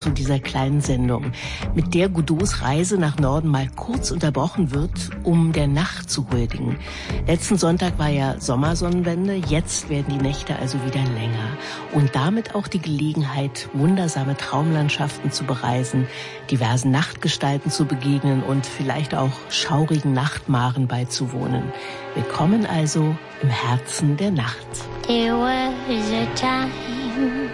zu dieser kleinen Sendung, mit der Godot's Reise nach Norden mal kurz unterbrochen wird, um der Nacht zu huldigen. Letzten Sonntag war ja Sommersonnenwende, jetzt werden die Nächte also wieder länger. Und damit auch die Gelegenheit, wundersame Traumlandschaften zu bereisen, diversen Nachtgestalten zu begegnen und vielleicht auch schaurigen Nachtmaren beizuwohnen. Willkommen also im Herzen der Nacht. There was a time